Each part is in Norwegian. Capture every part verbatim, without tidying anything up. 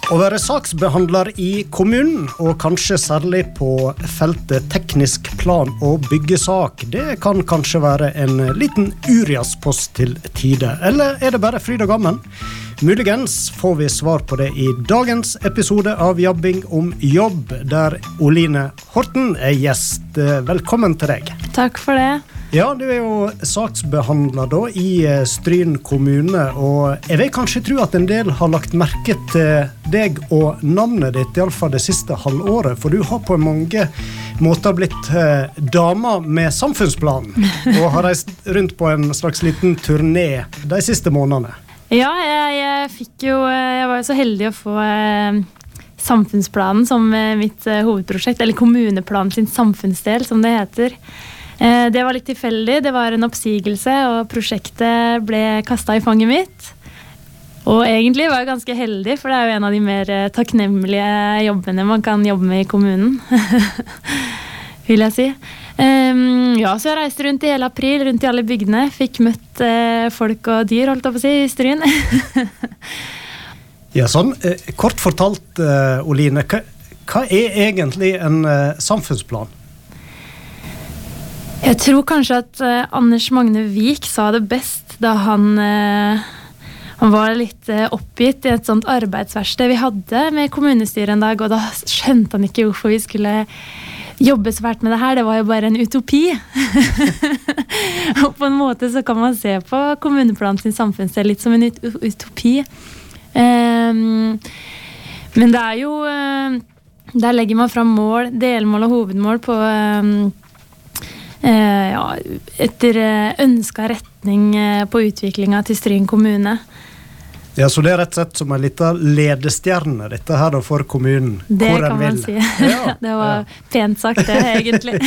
Å være saksbehandler i kommunen, og kanskje særlig på feltet teknisk plan og byggesak, det kan kanskje være en liten uriaspost til tide. Eller er det bare fryd og gammen? Muligens får vi svar på det i dagens episode av Jabbing om jobb, der Oline Horten er gjest. Velkommen til deg. Takk for det. Ja, du er jo saksbehandler da i Stryn kommune, og jeg vil kanskje tro at en del har lagt merke til deg og navnet ditt, i alle fall det siste halvåret, for du har på mange måter blitt eh, dama med samfunnsplan, og har reist rundt på en slags liten turné de siste månedene. Ja, jeg, jeg fikk jo, jeg var jo så heldig å få eh, samfunnsplanen som eh, mitt eh, hovedprosjekt, eller kommuneplanen sin samfunnsdel, som det heter. Det var litt tilfeldig, det var en oppsigelse, og prosjektet ble kastet i fanget mitt. Og egentlig var jeg ganske heldig, for det er jo en av de mer takknemlige jobbene man kan jobbe med i kommunen, vil jeg si. Um, ja, så jeg reiste rundt i hele april, rundt i alle bygdene, fikk møtt uh, folk og dyr, holdt jeg på å si, i Stryn. Ja, sånn, eh, kort fortalt, uh, Oline, hva, hva er egentlig en uh, samfunnsplan? Jeg tror kanskje at uh, Anders Magne Vik sa det best da han, uh, han var litt uh, oppgitt i et sånt arbeidsverksted vi hadde med kommunestyret en dag, og da skjønte han ikke hvorfor vi skulle jobbe svært med det her. Det var jo bare en utopi. Og på en måte så kan man se på kommuneplanen sin samfunnsdel litt som en ut utopi. Um, men det er jo uh, der legger man fram mål, delmål og hovedmål på um, Uh, ja, etter uh, ønsket retning uh, på utviklingen til Stryn kommune. Ja, så det er rett og slett som en liten ledestjerne, dette her da for kommunen. Det hvor kan man vil. si. Ja, det var ja. Pent sagt det, egentlig.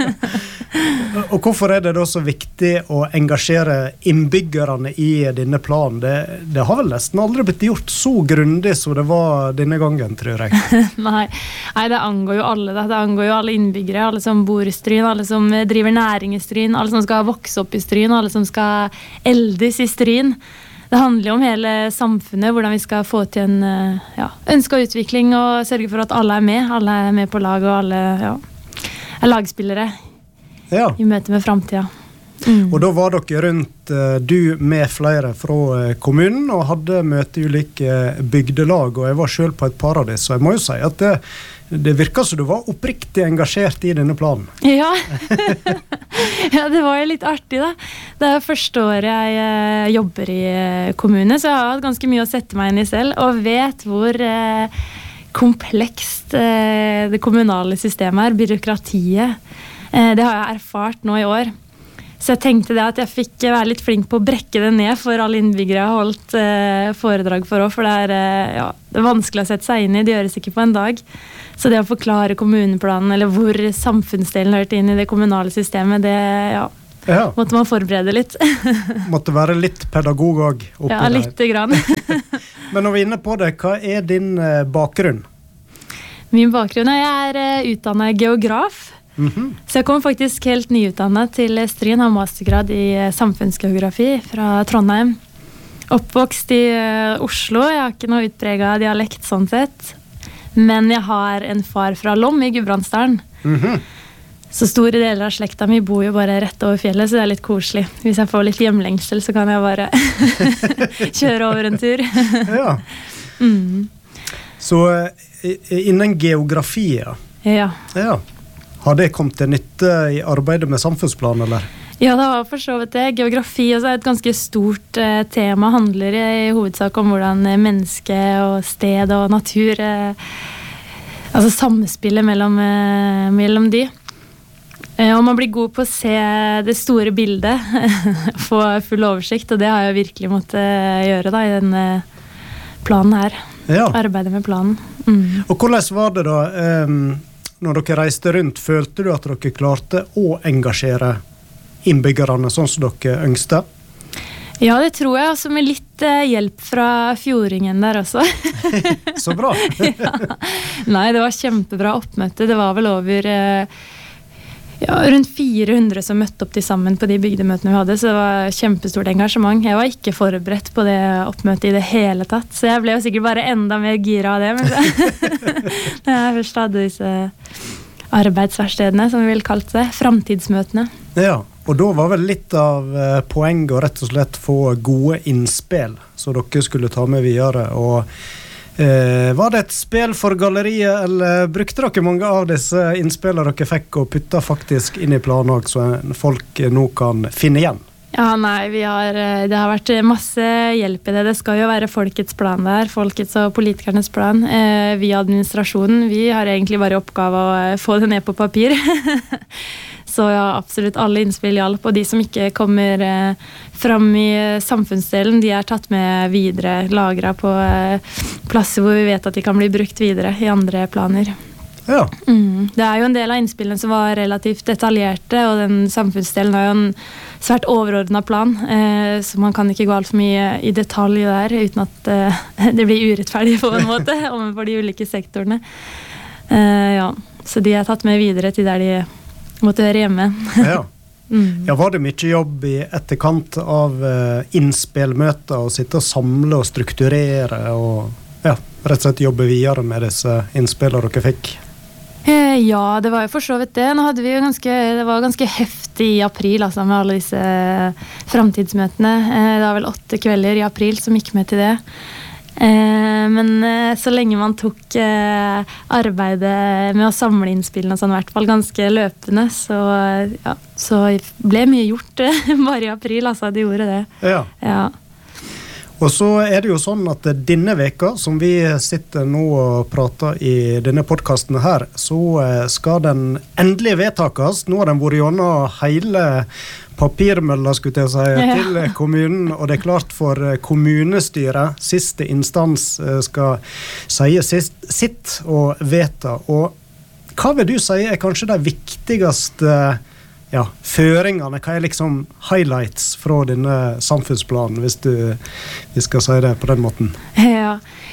Og hvorfor er det da så viktig å engasjere innbyggerne i denne planen? Det, det har vel nesten aldri blitt gjort så grundig som det var denne gangen, tror jeg. Nei. Nei, det angår jo alle. Det, det angår jo alle innbyggere, alle som bor i Stryn, alle som driver næring i Stryn, alle som skal vokse opp i Stryn, alle som skal eldes i Stryn. Det handler jo om hele samfunnet, hvordan vi skal få til en ja, ønske og utvikling, og sørge for at alle er med. Alle er med på lag, og alle ja, er lagspillere ja. I møte med fremtiden. Mm. Og da var dere rundt, du med flere fra kommunen, og hadde møte i ulike bygdelag, og jeg var selv på et par av det, så jeg må jo si at det, det virker som du var oppriktig engasjert i denne planen. Ja. Ja, det var jo litt artig da. Det er første året jeg eh, jobber i eh, kommune, så jeg har hatt ganske mye å sette meg inn i selv, og vet hvor eh, komplekst eh, det kommunale systemet er, byråkratiet. Eh, det har jeg erfart nå i år. Så jeg tenkte det at jeg fikk være litt flink på å brekke det ned for alle innbyggere jeg har holdt eh, foredrag for også, for det er, eh, ja, det er vanskelig å sette seg inn i, det gjøres ikke på en dag. Så det å forklare kommuneplanen, eller hvor samfunnsdelen hørte inn i det kommunale systemet, det ja, ja. Måtte man forberede litt. Måtte være litt pedagog også oppi ja, litt der. Grann. Men når vi er inne på det, hva er din eh, bakgrunn? Min bakgrunn er jeg er uh, utdannet geograf. Mm-hmm. Så jeg kom faktisk helt nyutdannet til Stryn, har mastergrad i uh, samfunnsgeografi fra Trondheim. Oppvokst i uh, Oslo, jeg har ikke noe utpreget dialekt sånn sett. Men jeg har en far fra Lom i Gudbrandsdalen. Mm-hmm. Så store deler av slekta mi bor jo bare rett over fjellet, så det er litt koselig. Hvis jeg får litt hjemlengsel, så kan jeg bare kjøre over en tur. Ja. Mm. Så innen geografi, ja. Ja. Ja. Har det kommet til nytte i arbeidet med samfunnsplan, eller? Ja, det var for så vidt det. Geografi også er et ganske stort eh, tema, handler i, i hovedsak om hvordan menneske og sted og natur, eh, altså samspillet mellom, eh, mellom de. Eh, og man blir god på å se det store bildet, få full oversikt, og det har jeg virkelig måttet gjøre da, i den eh, planen her. Ja. Arbeidet med planen. Mm. Og hvordan var det da, um, når dere reiste rundt, følte du at dere klarte å engasjere innbyggerne sånn som dere ønskte? Ja, det tror jeg, altså med litt eh, hjelp fra fjordingen der også. Så bra! Ja. Nei, det var kjempebra oppmøte. Det var vel over eh, Ja, rundt fire hundre som møtte opp til sammen på de bygdemøtene vi hadde, så det var kjempestort engasjement. Jeg var ikke forberedt på det oppmøtet i det hele tatt, så jeg ble jo sikkert bare enda mer gira av det. Men når jeg først hadde disse arbeidsverkstedene, som vi vil kalle det, framtidsmøtene. Ja, og da var vel litt av poenget å rett og slett få gode innspill, så dere skulle ta med videre, og Eh, var det et spill for galleriet, eller brukte dere mange av disse innspillene dere fikk og putta faktisk inn i planen, så folk nå kan finne igjen? Ja, nei, vi har, det har vært masse hjelp i det. Det skal jo være folkets plan der, folkets og politikernes plan. Eh, vi administrasjonen, vi har egentlig bare oppgave å få det ned på papir. Så ja, absolutt alle innspill hjalp, og de som ikke kommer eh, fram i samfunnsdelen, de er tatt med videre, lagret på eh, plasser hvor vi vet at de kan bli brukt videre i andre planer. Ja. Mm, det er jo en del av innspillene som var relativt detaljerte, og den samfunnsdelen har jo en svært overordnet plan, eh, så man kan ikke gå alt for mye i detalj der, uten at eh, det blir urettferdig på en måte, overfor de ulike sektorene. Eh, ja, så de er tatt med videre til der de måtte høre hjemme. Ja. Mm. Ja, var det mye jobb i etterkant av uh, innspillmøter, å sitte og samle og strukturere, og ja, rett og slett jobbe videre med disse innspillene dere fikk? Eh, ja, det var jo for så vidt det. Nå hadde vi jo ganske, det var ganske heftig i april, altså, med alle disse framtidsmøtene. Eh, det var vel åtte kvelder i april som gikk med til det. Eh, men eh, så lenge man tok eh, arbeidet med å samle innspillene og sånn, i hvert fall ganske løpende, så, ja, så ble mye gjort eh, bare i april, altså, de gjorde det. Ja. Ja. Og så er det jo sånn at denne veka, som vi sitter nå og prater i denne podcasten her, så skal den endelig vedtakes. Nå har den vært gjennom hele papirmølla, skulle jeg si, ja. til kommunen, og det er klart for kommunestyret, siste instans, skal si sist, sitt og vedta. Og hva vil du si er kanskje det viktigste ja, føringene, hva er liksom highlights fra denne samfunnsplanen, hvis du vi skal si det på den måten? Ja,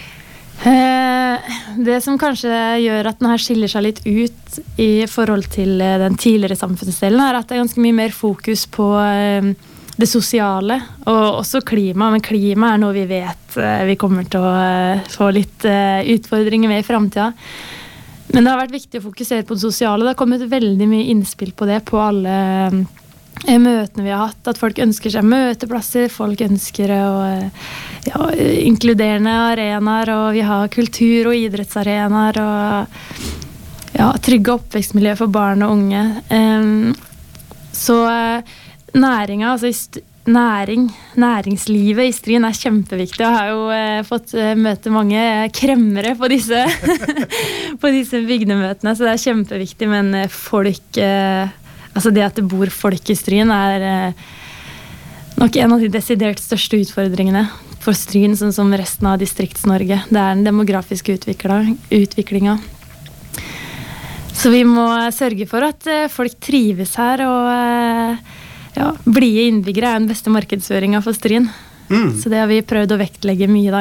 det som kanskje gjør at den her skiller seg litt ut i forhold til den tidligere samfunnsdelen, er at det er ganske mye mer fokus på det sosiale, og også klima, men klima er noe vi vet vi kommer til å få litt utfordringer med i fremtiden. Men det har vært viktig å fokusere på det sosiale. Det har kommet veldig mye innspill på det på alle eh, møtene vi har hatt. At folk ønsker seg møteplasser, folk ønsker å, ja, inkluderende arenaer, og vi har kultur- og idrettsarenaer, og ja, trygge oppvekstmiljø for barn og unge. Um, så næringa, altså i st- Næring, næringslivet i Stryn er kjempeviktig. Jeg har jo eh, fått eh, møte mange kremmere på disse, på disse bygdemøtene, så det er kjempeviktig, men folk, eh, altså det at det bor folk i Stryn er eh, nok en av de desidert største utfordringene for Stryn, sånn som resten av Distrikts-Norge. Det er den demografiske utviklinga. Så vi må sørge for at eh, folk trives her, og eh, ja, blide innbyggere er den beste markedsføringen for Stryn. Mm. Så det har vi prøvd å vektlegge mye da,